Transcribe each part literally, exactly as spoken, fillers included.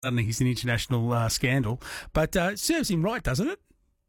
Suddenly he's an international uh, scandal. But uh, it serves him right, doesn't it?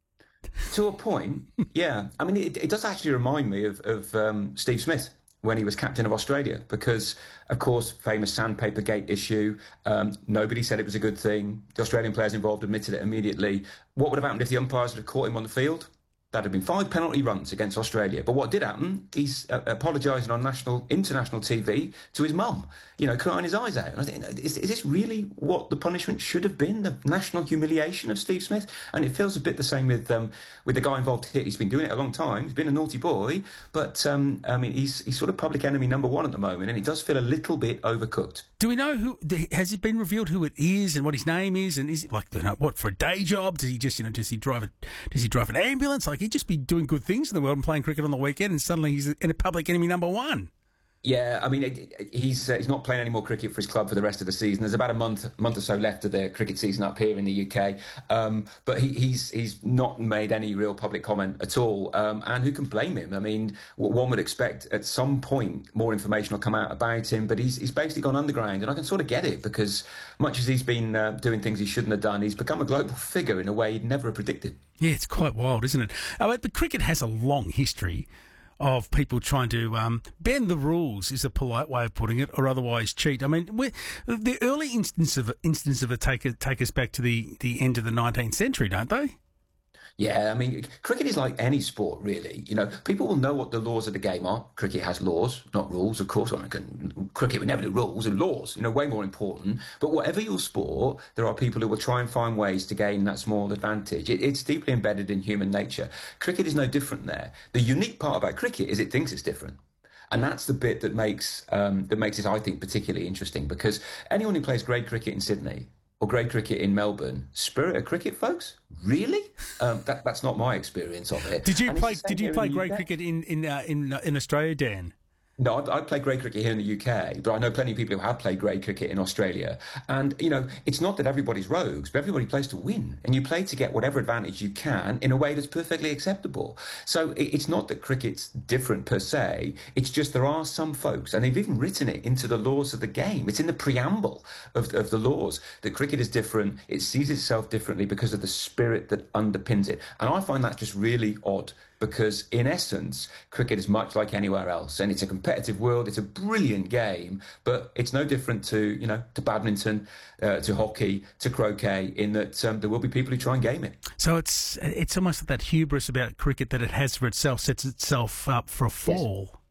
To a point, yeah. I mean, it, it does actually remind me of, of um, Steve Smith when he was captain of Australia, because, of course, famous sandpaper gate issue. Um, nobody said it was a good thing. The Australian players involved admitted it immediately. What would have happened if the umpires had caught him on the field? That'd have been five penalty runs against Australia. But what did happen? He's uh, apologising on national, international T V to his mum, you know, crying his eyes out. And I think, is, is this really what the punishment should have been? The national humiliation of Steve Smith? And it feels a bit the same with um, with the guy involved here. He's been doing it a long time. He's been a naughty boy, but um, I mean, he's he's sort of public enemy number one at the moment, and it does feel a little bit overcooked. Do we know who? Has it been revealed who it is and what his name is? And is it like, you know, what, for a day job? Does he just, you know, does he drive a does he drive an ambulance? Like, he'd just be doing good things in the world and playing cricket on the weekend, and suddenly he's in a public enemy number one. Yeah, I mean, it, it, he's uh, he's not playing any more cricket for his club for the rest of the season. There's about a month month or so left of the cricket season up here in the U K, um, but he, he's he's not made any real public comment at all. Um, and who can blame him? I mean, one would expect at some point more information will come out about him, but he's he's basically gone underground, and I can sort of get it, because much as he's been uh, doing things he shouldn't have done, he's become a global figure in a way he'd never have predicted. Yeah, it's quite wild, isn't it? Uh, but cricket has a long history of people trying to um, bend the rules, is a polite way of putting it, or otherwise cheat. I mean, the early instance of instance of it take, take us back to the, the end of the nineteenth century, don't they? Yeah, I mean, cricket is like any sport, really. You know, people will know what the laws of the game are. Cricket has laws, not rules, of course. I mean, cricket would never do rules and laws, you know, way more important. But whatever your sport, there are people who will try and find ways to gain that small advantage. It, it's deeply embedded in human nature. Cricket is no different there. The unique part about cricket is it thinks it's different. And that's the bit that makes um, that makes it, I think, particularly interesting, because anyone who plays grade cricket in Sydney or grade cricket in Melbourne, spirit of cricket, folks? Really? Um, that, that's not my experience of it. Did you and play? Did you play grade cricket in in uh, in uh, in Australia, Dan? No, I, I play grade cricket here in the U K, but I know plenty of people who have played grade cricket in Australia. And, you know, it's not that everybody's rogues, but everybody plays to win. And you play to get whatever advantage you can in a way that's perfectly acceptable. So it, it's not that cricket's different per se. It's just there are some folks, and they've even written it into the laws of the game. It's in the preamble of, of the laws that cricket is different. It sees itself differently because of the spirit that underpins it. And I find that just really odd, because in essence, cricket is much like anywhere else, and it's a competitive world. It's a brilliant game, but it's no different to, you know, to badminton, uh, to hockey, to croquet, in that um, there will be people who try and game it. So it's it's almost like that hubris about cricket that it has for itself, sets itself up for a fall. Yes.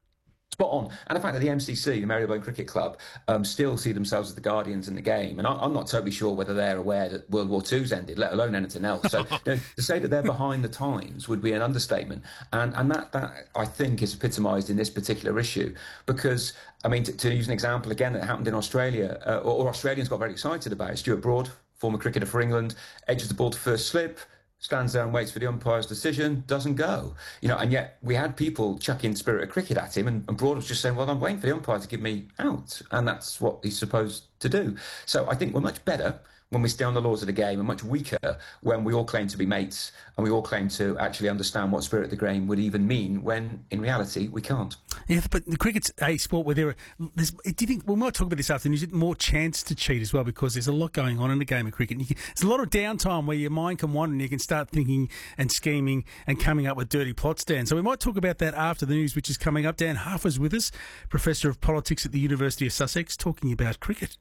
Spot on. And the fact that the M C C, the Marylebone Cricket Club, um, still see themselves as the guardians in the game. And I, I'm not totally sure whether they're aware that World War Two's ended, let alone anything else. So you know, to say that they're behind the times would be an understatement. And and that, that I think, is epitomised in this particular issue. Because, I mean, to, to use an example again that happened in Australia, uh, or, or Australians got very excited about, Stuart Broad, former cricketer for England, edges the ball to first slip, stands there and waits for the umpire's decision, doesn't go. You know, and yet we had people chucking spirit of cricket at him, and, and Broad was just saying, well, I'm waiting for the umpire to give me out. And that's what he's supposed to do. So I think we're much better when we stay on the laws of the game, and much weaker when we all claim to be mates and we all claim to actually understand what spirit of the game would even mean, when in reality we can't. Yeah, but the cricket's a sport where there are, there's, do you think, we might talk about this afternoon, is it more chance to cheat as well, because there's a lot going on in the game of cricket. And you can, there's a lot of downtime where your mind can wander and you can start thinking and scheming and coming up with dirty plots, Dan. So we might talk about that after the news, which is coming up. Dan Harfer's with us, Professor of Politics at the University of Sussex, talking about cricket.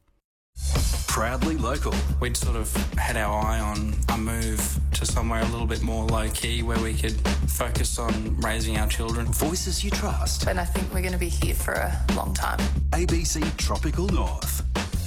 Proudly local. We'd sort of had our eye on a move to somewhere a little bit more low-key, where we could focus on raising our children. Voices you trust. And I think we're going to be here for a long time. A B C Tropical North.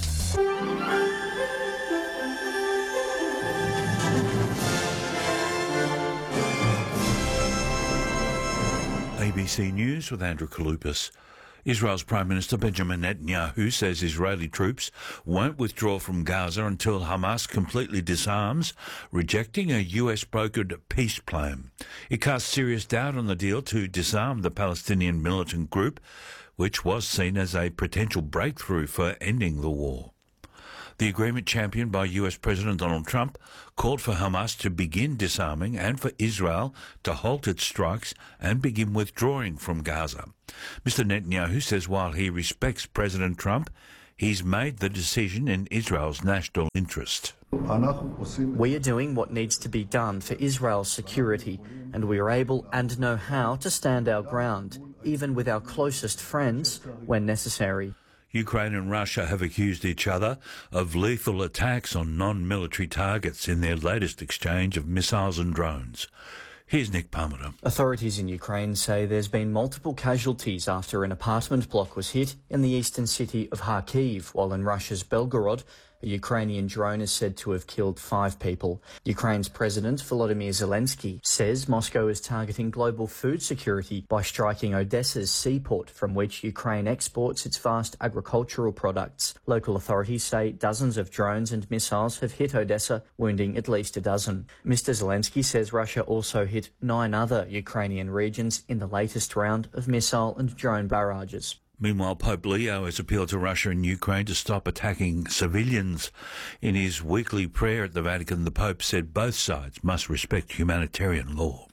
A B C News with Andrew Kaloupas. Israel's Prime Minister Benjamin Netanyahu says Israeli troops won't withdraw from Gaza until Hamas completely disarms, rejecting a U S-brokered peace plan. It casts serious doubt on the deal to disarm the Palestinian militant group, which was seen as a potential breakthrough for ending the war. The agreement, championed by U S President Donald Trump, called for Hamas to begin disarming and for Israel to halt its strikes and begin withdrawing from Gaza. Mister Netanyahu says while he respects President Trump, he's made the decision in Israel's national interest. We are doing what needs to be done for Israel's security, and we are able and know how to stand our ground, even with our closest friends, when necessary. Ukraine and Russia have accused each other of lethal attacks on non-military targets in their latest exchange of missiles and drones. Here's Nick Palmer. Authorities in Ukraine say there's been multiple casualties after an apartment block was hit in the eastern city of Kharkiv, while in Russia's Belgorod, a Ukrainian drone is said to have killed five people. Ukraine's President Volodymyr Zelensky says Moscow is targeting global food security by striking Odessa's seaport, from which Ukraine exports its vast agricultural products. Local authorities say dozens of drones and missiles have hit Odessa, wounding at least a dozen. Mister Zelensky says Russia also hit nine other Ukrainian regions in the latest round of missile and drone barrages. Meanwhile, Pope Leo has appealed to Russia and Ukraine to stop attacking civilians. In his weekly prayer at the Vatican, the Pope said both sides must respect humanitarian law.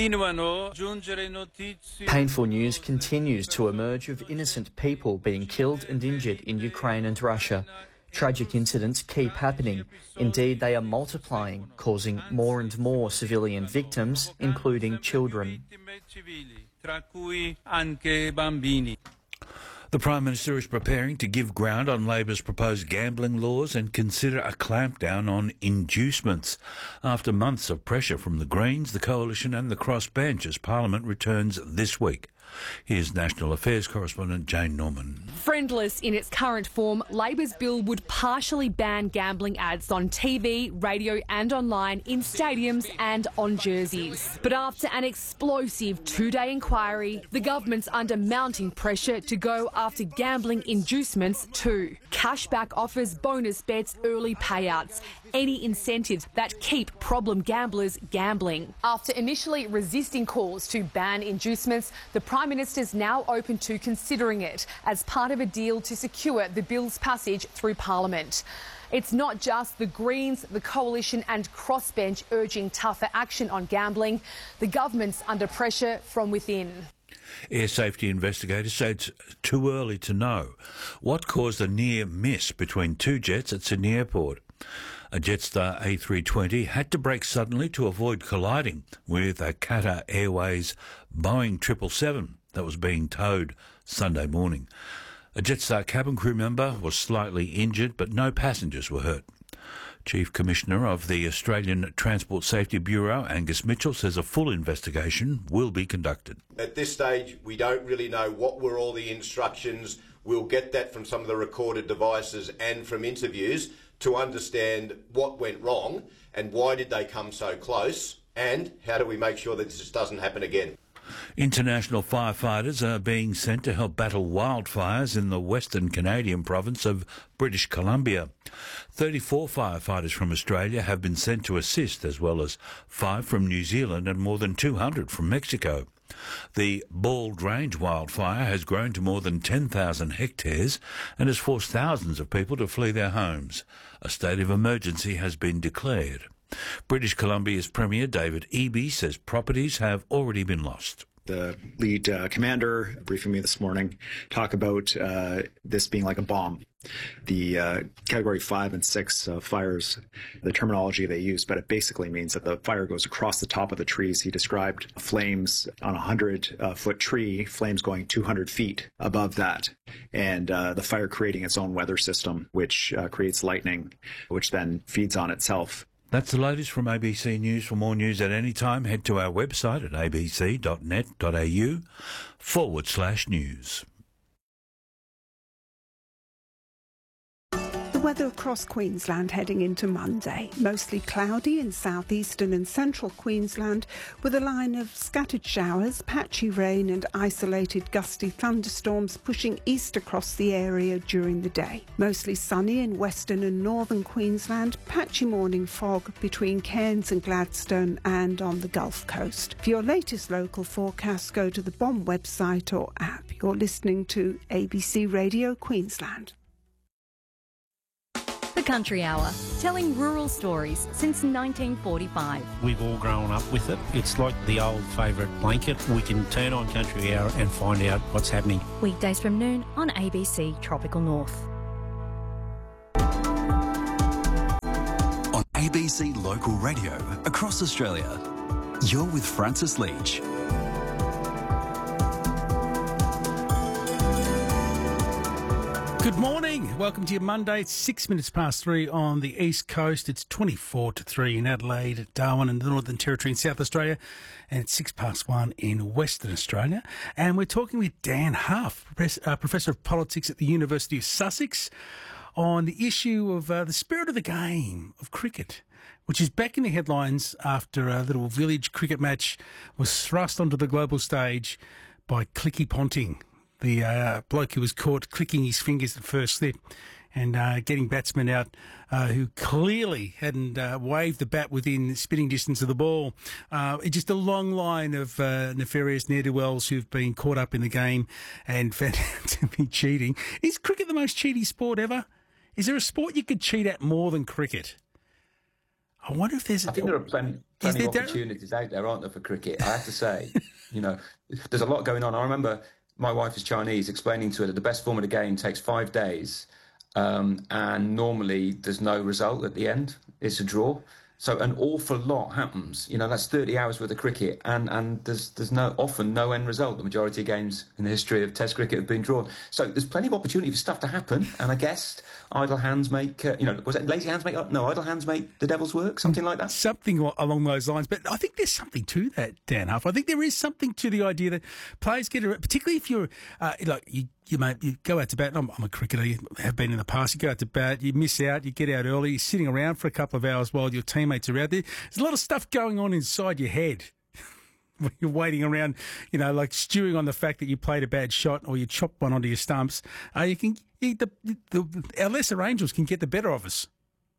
Painful news continues to emerge of innocent people being killed and injured in Ukraine and Russia. Tragic incidents keep happening. Indeed, they are multiplying, causing more and more civilian victims, including children. The Prime Minister is preparing to give ground on Labor's proposed gambling laws and consider a clampdown on inducements. After months of pressure from the Greens, the Coalition and the crossbench as Parliament returns this week. Here's National Affairs correspondent Jane Norman. Friendless in its current form, Labor's bill would partially ban gambling ads on T V, radio and online, in stadiums and on jerseys. But after an explosive two-day inquiry, the government's under mounting pressure to go after gambling inducements too. Cashback offers, bonus bets, early payouts, any incentives that keep problem gamblers gambling. After initially resisting calls to ban inducements, the Prime Minister's now open to considering it as part of a deal to secure the bill's passage through Parliament. It's not just the Greens, the Coalition and crossbench urging tougher action on gambling. The government's under pressure from within. Air safety investigators say it's too early to know what caused a near miss between two jets at Sydney Airport. A Jetstar A three twenty had to brake suddenly to avoid colliding with a Qatar Airways Boeing triple seven that was being towed Sunday morning. A Jetstar cabin crew member was slightly injured, but no passengers were hurt. Chief Commissioner of the Australian Transport Safety Bureau, Angus Mitchell, says a full investigation will be conducted. At this stage, we don't really know what were all the instructions. We'll get that from some of the recorded devices and from interviews to understand what went wrong and why did they come so close and how do we make sure that this doesn't happen again. International firefighters are being sent to help battle wildfires in the western Canadian province of British Columbia. thirty-four firefighters from Australia have been sent to assist, as well as five from New Zealand and more than two hundred from Mexico. The Bald Range wildfire has grown to more than ten thousand hectares and has forced thousands of people to flee their homes. A state of emergency has been declared. British Columbia's Premier David Eby says properties have already been lost. The lead uh, commander briefing me this morning talk about uh, this being like a bomb. The uh, category five and six uh, fires, the terminology they use, but it basically means that the fire goes across the top of the trees. He described flames on a hundred uh, foot tree, flames going two hundred feet above that, and uh, the fire creating its own weather system, which uh, creates lightning, which then feeds on itself. That's the latest from A B C News. For more news at any time, head to our website at abc.net.au forward slash news. The weather across Queensland heading into Monday. Mostly cloudy in southeastern and central Queensland with a line of scattered showers, patchy rain and isolated gusty thunderstorms pushing east across the area during the day. Mostly sunny in western and northern Queensland, patchy morning fog between Cairns and Gladstone and on the Gulf Coast. For your latest local forecast, go to the B O M website or app. You're listening to A B C Radio Queensland. The Country Hour, telling rural stories since nineteen forty-five. We've all grown up with it. It's like the old favourite blanket. We can turn on Country Hour and find out what's happening. Weekdays from noon on A B C Tropical North. A B C Local Radio across Australia. You're with Francis Leach. Good morning. Welcome to your Monday. It's six minutes past three on the East Coast. It's twenty-four to three in Adelaide, Darwin and the Northern Territory in South Australia. And it's six past one in Western Australia. And we're talking with Dan Huff, Professor, uh, Professor of Politics at the University of Sussex, on the issue of uh, the spirit of the game of cricket, which is back in the headlines after a little village cricket match was thrust onto the global stage by Clicky Ponting, the uh, bloke who was caught clicking his fingers at first slip and uh, getting batsmen out uh, who clearly hadn't uh, waved the bat within spitting distance of the ball. Uh, it's just a long line of uh, nefarious ne'er-do-wells who've been caught up in the game and found out to be cheating. Is cricket the most cheaty sport ever? Is there a sport you could cheat at more than cricket? I wonder if there's... I think there are plenty, plenty of opportunities out there, aren't there, for cricket? I have to say, you know, there's a lot going on. I remember... My wife is Chinese, explaining to her that the best form of the game takes five days, um, and normally there's no result at the end. It's a draw. So an awful lot happens. You know, that's thirty hours worth of cricket, and, and there's there's no often no end result. The majority of games in the history of Test cricket have been drawn. So there's plenty of opportunity for stuff to happen. And I guess idle hands make, uh, you know, was it lazy hands make, no, idle hands make the devil's work, something like that? Something along those lines. But I think there's something to that, Dan Huff. I think there is something to the idea that players get, particularly if you're, uh, like, you, you, mate, you go out to bat. I'm, I'm a cricketer, you have been in the past. You go out to bat, you miss out, you get out early, you're sitting around for a couple of hours while your teammates are out there. There's a lot of stuff going on inside your head. You're waiting around, you know, like stewing on the fact that you played a bad shot or you chopped one onto your stumps. Uh, you can, you, the, the, our lesser angels can get the better of us.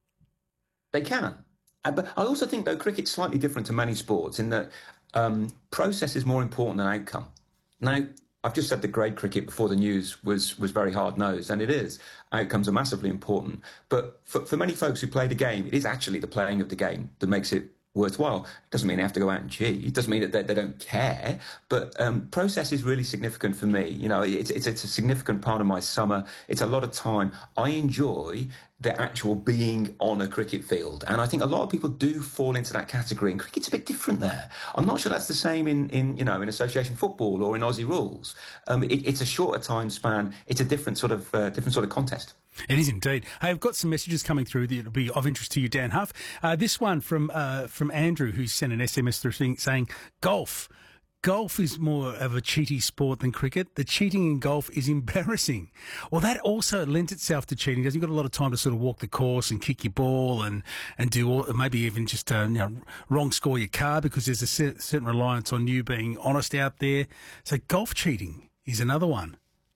They can. Uh, but I also think, though, cricket's slightly different to many sports in that um, process is more important than outcome. Now, I've just said that grade cricket before the news was was very hard-nosed, and it is. Outcomes are massively important. But for, for many folks who play the game, it is actually the playing of the game that makes it worthwhile. It doesn't mean they have to go out and cheat. It doesn't mean that they, they don't care. But um, process is really significant for me. You know, it's, it's it's a significant part of my summer. It's a lot of time. I enjoy the actual being on a cricket field. And I think a lot of people do fall into that category. And cricket's a bit different there. I'm not sure that's the same in, in you know, in association football or in Aussie rules. Um, it, it's a shorter time span. It's a different sort of uh, different sort of contest. It is indeed. Hey, I've got some messages coming through that will be of interest to you, Dan Huff. Uh, this one from uh, from Andrew, who sent an S M S through saying, golf. Golf is more of a cheaty sport than cricket. The cheating in golf is embarrassing. Well, that also lends itself to cheating. You've got a lot of time to sort of walk the course and kick your ball and, and do all, maybe even just uh, you know, wrong score your car because there's a certain reliance on you being honest out there. So golf cheating is another one.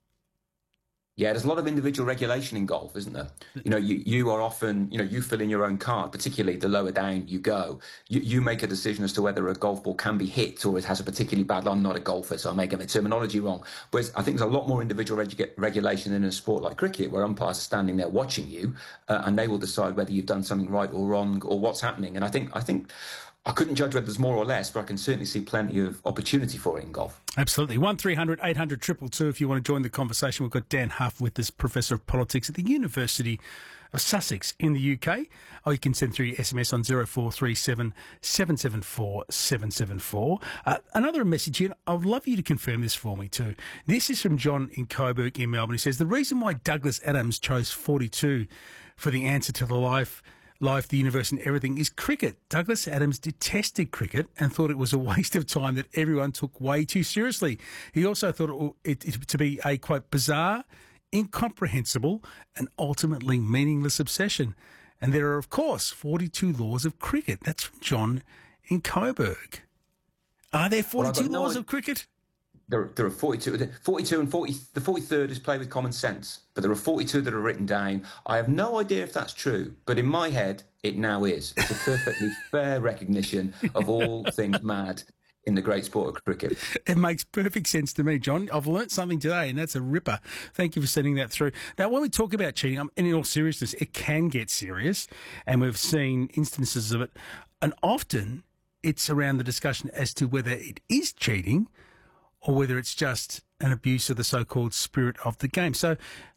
Yeah, there's a lot of individual regulation in golf, isn't there? You know, you, you are often, you know, you fill in your own card, particularly the lower down you go. You, you make a decision as to whether a golf ball can be hit or it has a particularly bad, I'm not a golfer, so I may get the terminology wrong. Whereas I think there's a lot more individual regu- regulation in a sport like cricket, where umpires are standing there watching you uh, and they will decide whether you've done something right or wrong or what's happening. And I think, I think, I couldn't judge whether there's more or less, but I can certainly see plenty of opportunity for it in golf. Absolutely. one three hundred eight hundred two two two if you want to join the conversation. We've got Dan Huff with us, Professor of Politics at the University of Sussex in the U K. Or you can send through your S M S on zero four three seven seven seven four seven seven four. Uh, another message here, I would love you to confirm this for me too. This is from John in Coburg in Melbourne. He says, the reason why Douglas Adams chose forty-two for the answer to the life... Life, the universe and everything is cricket. Douglas Adams detested cricket and thought it was a waste of time that everyone took way too seriously. He also thought it, it, it to be a, quote, bizarre, incomprehensible and ultimately meaningless obsession. And there are, of course, forty-two laws of cricket. That's from John in Coburg. Are there forty-two well, laws no, of cricket? There, there are forty-two. forty-two and forty. The forty-third is play with common sense, but there are forty-two that are written down. I have no idea if that's true, but in my head, it now is. It's a perfectly fair recognition of all things mad in the great sport of cricket. It makes perfect sense to me, John. I've learnt something today, and that's a ripper. Thank you for sending that through. Now, when we talk about cheating, and in all seriousness, it can get serious, and we've seen instances of it, and often it's around the discussion as to whether it is cheating or whether it's just an abuse of the so-called spirit of the game. So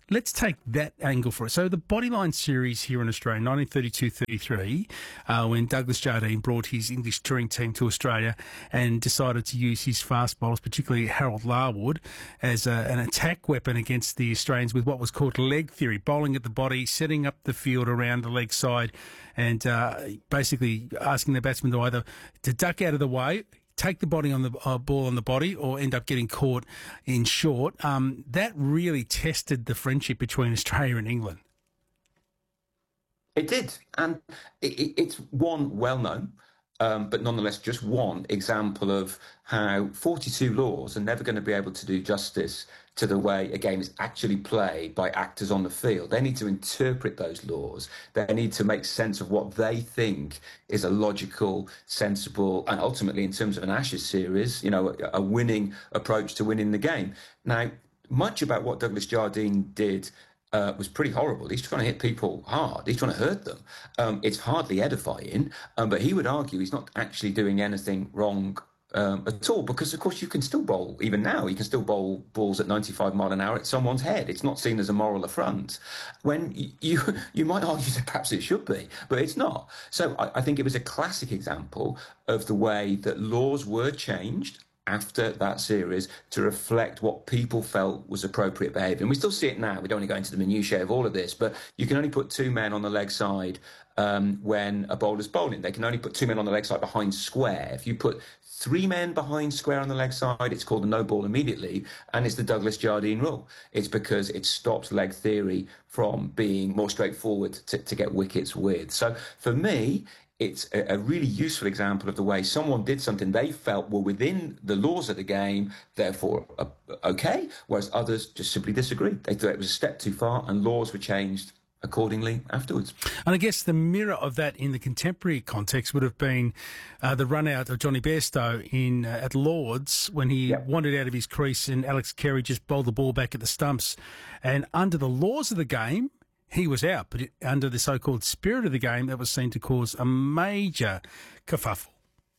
let's take that angle for it. So the Bodyline series here in Australia, nineteen thirty-two thirty-three, uh, when Douglas Jardine brought his English touring team to Australia and decided to use his fast bowlers, particularly Harold Larwood, as a, an attack weapon against the Australians with what was called leg theory, bowling at the body, setting up the field around the leg side, and uh, basically asking the batsman to either to duck out of the way, take the body on the uh, ball on the body, or end up getting caught in short. Um, that really tested the friendship between Australia and England. It did, and it, it, it's one well-known, um, but nonetheless just one example of how forty-two laws are never going to be able to do justice to the way a game is actually played by actors on the field. They need to interpret those laws. They need to make sense of what they think is a logical, sensible, and ultimately, in terms of an Ashes series, you know, a, a winning approach to winning the game. Now, much about what Douglas Jardine did Uh, was pretty horrible. He's trying to hit people hard. He's trying to hurt them. Um, it's hardly edifying, um, but he would argue he's not actually doing anything wrong um, at all, because, of course, you can still bowl, even now, you can still bowl balls at ninety-five mile an hour at someone's head. It's not seen as a moral affront. When you, you, you might argue that perhaps it should be, but it's not. So I, I think it was a classic example of the way that laws were changed after that series to reflect what people felt was appropriate behaviour. And we still see it now. We don't want to go into the minutiae of all of this, but you can only put two men on the leg side um, when a bowler's bowling. They can only put two men on the leg side behind square. If you put three men behind square on the leg side, it's called a no ball immediately, and it's the Douglas Jardine rule. It's because it stops leg theory from being more straightforward to, to get wickets with. So for me, it's a, a really useful example of the way someone did something they felt were within the laws of the game, therefore uh, okay, whereas others just simply disagreed. They thought it was a step too far, and laws were changed accordingly afterwards. And I guess the mirror of that in the contemporary context would have been uh, the run-out of Johnny Bairstow in uh, at Lords when he yep. wandered out of his crease and Alex Carey just bowled the ball back at the stumps. And under the laws of the game, he was out, but it, under the so-called spirit of the game, that was seen to cause a major kerfuffle.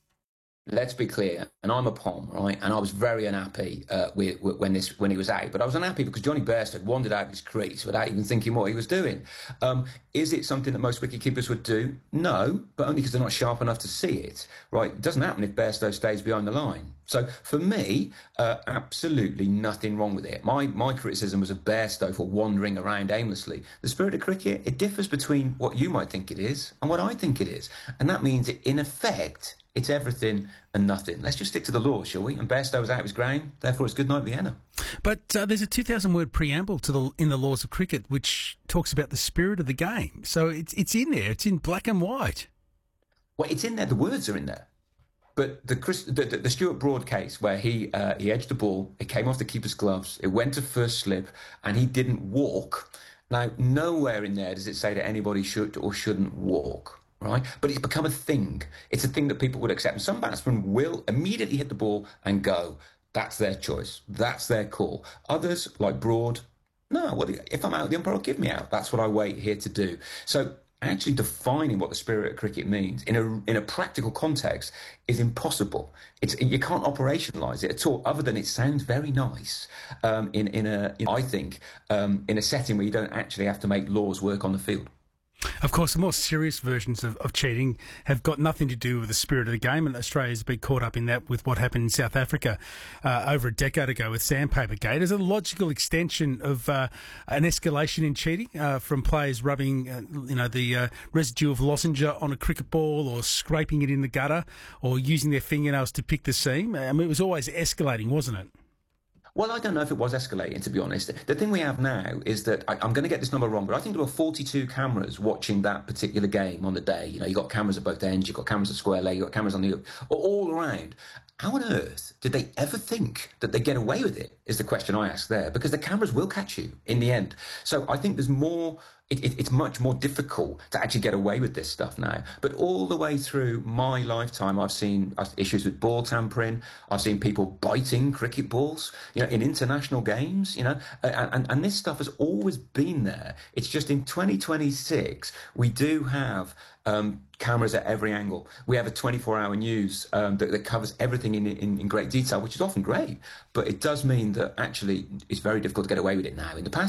Let's be clear, and I'm a Pom, right? And I was very unhappy uh, with, with, when this when he was out. But I was unhappy because Johnny Bairstow had wandered out of his crease without even thinking what he was doing. Um, is it something that most wicketkeepers would do? No, but only because they're not sharp enough to see it, right? It doesn't happen if Bairstow stays behind the line. So for me, uh, absolutely nothing wrong with it. My my criticism was of Bairstow for wandering around aimlessly. The spirit of cricket, it differs between what you might think it is and what I think it is. And that means, it, in effect, it's everything and nothing. Let's just stick to the law, shall we? And Bairstow was out of his ground, therefore it's good night Vienna. But uh, there's a two thousand word preamble to the in the laws of cricket which talks about the spirit of the game. So it's it's in there. It's in black and white. Well, it's in there. The words are in there. But the, Chris, the, the, the Stuart Broad case, where he uh, he edged the ball, it came off the keeper's gloves, it went to first slip, and he didn't walk. Now, nowhere in there does it say that anybody should or shouldn't walk. Right, but it's become a thing. It's a thing that people would accept. And some batsmen will immediately hit the ball and go. That's their choice. That's their call. Others, like Broad, no, well, if I'm out, the umpire will give me out. That's what I wait here to do. So actually defining what the spirit of cricket means in a in a practical context is impossible. It's you can't operationalise it at all, other than it sounds very nice um, in in a in, I think um, in a setting where you don't actually have to make laws work on the field. Of course, the more serious versions of, of cheating have got nothing to do with the spirit of the game, and Australia's been caught up in that with what happened in South Africa uh, over a decade ago with Sandpaper Gate as a logical extension of uh, an escalation in cheating uh, from players rubbing, uh, you know, the uh, residue of lozenge on a cricket ball or scraping it in the gutter or using their fingernails to pick the seam. I mean, it was always escalating, wasn't it? Well, I don't know if it was escalating, to be honest. The thing we have now is that, I, I'm going to get this number wrong, but I think there were forty-two cameras watching that particular game on the day. You know, you got cameras at both ends, you've got cameras at square leg, you've got cameras on the all around. How on earth did they ever think that they get away with it, is the question I ask there, because the cameras will catch you in the end. So I think there's more... It, it, it's much more difficult to actually get away with this stuff now. But all the way through my lifetime, I've seen issues with ball tampering. I've seen people biting cricket balls, you know, in international games, you know, and, and, and this stuff has always been there. It's just in twenty twenty-six, we do have um, cameras at every angle. We have a twenty-four hour news um, that, that covers everything in, in, in great detail, which is often great. But it does mean that actually it's very difficult to get away with it now. In the past,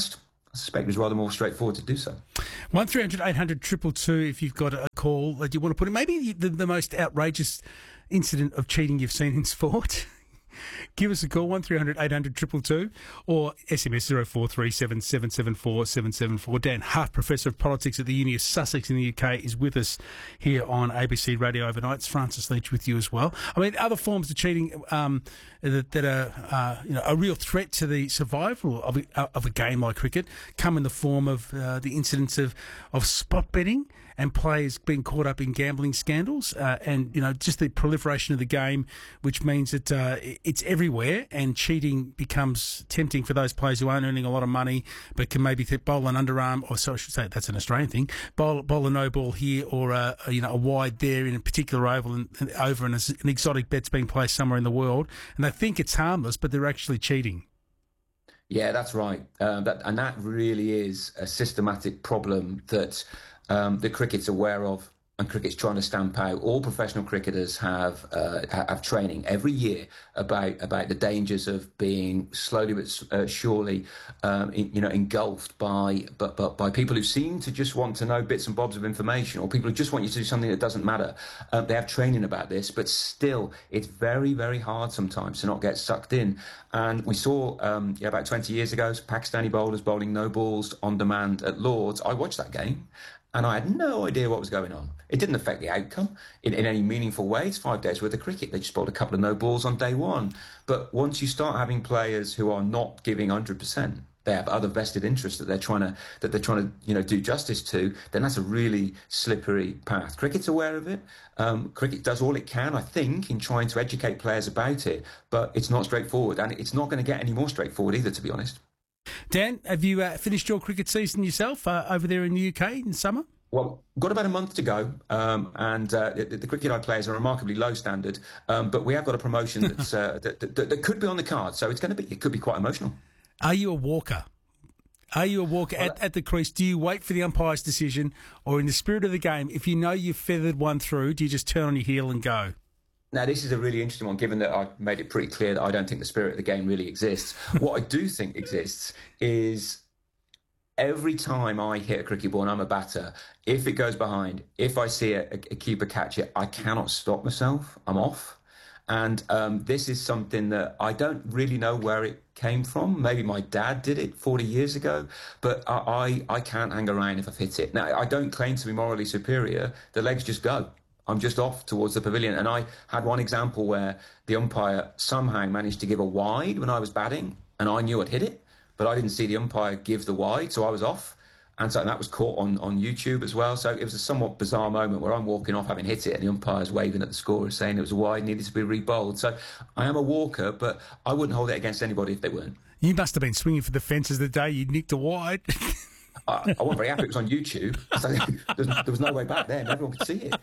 I suspect it was rather more straightforward to do so. one three hundred eight hundred two two two if you've got a call that you want to put in. Maybe the, the most outrageous incident of cheating you've seen in sport. Give us a call, one three hundred eight hundred two two two, or S M S zero four three seven seven seven four seven seven four. Dan Huff, Professor of Politics at the Uni of Sussex in the U K, is with us here on A B C Radio Overnight. It's Francis Leach with you as well. I mean, other forms of cheating um, that, that are uh, you know, a real threat to the survival of a, of a game like cricket come in the form of uh, the incidents of, of spot betting and players being caught up in gambling scandals, uh, and you know, just the proliferation of the game, which means that uh, it's everywhere, and cheating becomes tempting for those players who aren't earning a lot of money but can maybe bowl an underarm, or so I should say that's an Australian thing, bowl, bowl a no ball here, or a, a, you know, a wide there in a particular oval, and, and over and an exotic bet's being placed somewhere in the world, and they think it's harmless, but they're actually cheating. Yeah, that's right, uh, that, and that really is a systematic problem that Um, the cricket's aware of, and cricket's trying to stamp out. All professional cricketers have uh, have training every year about about the dangers of being slowly but uh, surely, um, in, you know, engulfed by but, but by people who seem to just want to know bits and bobs of information, or people who just want you to do something that doesn't matter. Um, they have training about this, but still, it's very very hard sometimes to not get sucked in. And we saw um, yeah, about twenty years ago, Pakistani bowlers bowling no balls on demand at Lords. I watched that game, and I had no idea what was going on. It didn't affect the outcome in, in any meaningful way. It's five days worth of cricket. They just bowled a couple of no balls on day one. But once you start having players who are not giving one hundred percent, they have other vested interests that they're trying to that they're trying to you know do justice to, then that's a really slippery path. Cricket's aware of it. Um, cricket does all it can, I think, in trying to educate players about it. But it's not straightforward, and it's not going to get any more straightforward either, to be honest. Dan, have you uh, finished your cricket season yourself uh, over there in the U K in summer? Well, got about a month to go, um, and uh, the, the cricket I play is a remarkably low standard, um, but we have got a promotion that's, uh, that, that, that could be on the card, so it's going to be it could be quite emotional. Are you a walker? Are you a walker well, at, at the crease? Do you wait for the umpire's decision, or in the spirit of the game, if you know you've feathered one through, do you just turn on your heel and go? Now, this is a really interesting one, given that I've made it pretty clear that I don't think the spirit of the game really exists. What I do think exists is every time I hit a cricket ball and I'm a batter, if it goes behind, if I see a, a keeper catch it, I cannot stop myself. I'm off. And um, this is something that I don't really know where it came from. Maybe my dad did it forty years ago, but I, I, I can't hang around if I've hit it. Now, I don't claim to be morally superior. The legs just go. I'm just off towards the pavilion. And I had one example where the umpire somehow managed to give a wide when I was batting, and I knew I'd hit it, but I didn't see the umpire give the wide, so I was off. And so and that was caught on, on YouTube as well. So it was a somewhat bizarre moment where I'm walking off having hit it, and the umpire's waving at the scorer saying it was a wide, needed to be re-bowled. So I am a walker, but I wouldn't hold it against anybody if they weren't. You must have been swinging for the fences the day you nicked a wide. I, I wasn't very happy it was on YouTube. So there was no way back then. Everyone could see it.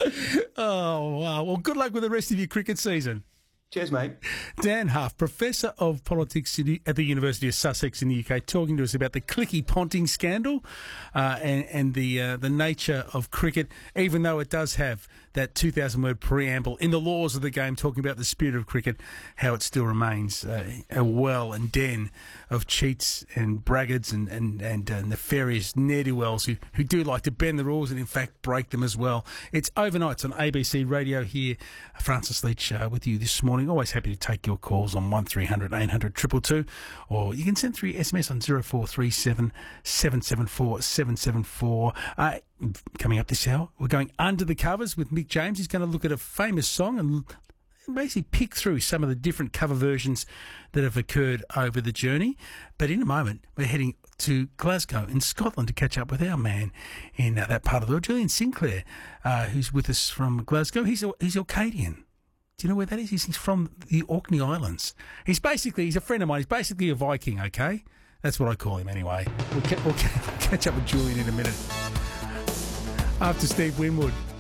Oh, wow. Well, good luck with the rest of your cricket season. Cheers, mate. Dan Huff, Professor of Politics at the University of Sussex in the U K, talking to us about the Clicky Ponting scandal uh, and, and the uh, the nature of cricket, even though it does have that two thousand word preamble in the laws of the game talking about the spirit of cricket, how it still remains uh, a well and den of cheats and braggarts and, and, and uh, nefarious ne'er-do-wells who, who do like to bend the rules and, in fact, break them as well. It's Overnights on A B C Radio here. Francis Leach uh, with you this morning. Always happy to take your calls on one three hundred eight hundred two two two, or you can send through your S M S on zero four three seven seven seven four seven seven four. Uh, coming up this hour, we're going under the covers with Mick James. He's going to look at a famous song and basically pick through some of the different cover versions that have occurred over the journey. But in a moment, we're heading to Glasgow in Scotland to catch up with our man in uh, that part of the world, Julian Sinclair, uh, who's with us from Glasgow. He's he's Orcadian. Do you know where that is? He's from the Orkney Islands. He's basically, he's a friend of mine. He's basically a Viking, okay? That's what I call him anyway. We'll, ca- we'll ca- catch up with Julian in a minute. After Steve Winwood.